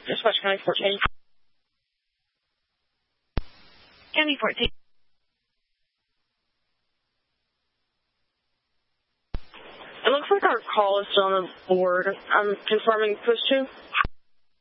Dispatch County 14. County 14. It looks like our call is still on the board. I'm confirming push 2.